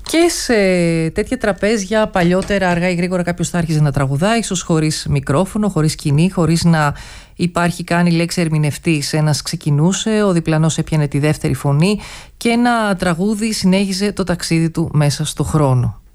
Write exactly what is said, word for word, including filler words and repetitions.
Και σε τέτοια τραπέζια παλιότερα αργά ή γρήγορα κάποιος θα άρχιζε να τραγουδάει, ίσως χωρίς μικρόφωνο, χωρίς σκηνή, χωρίς να υπάρχει καν η λέξη ερμηνευτής. Ένας ξεκινούσε, ο διπλανός έπιανε τη δεύτερη φωνή και ένα τραγούδι συνέχιζε το ταξίδι του μέσα στο χρόνο.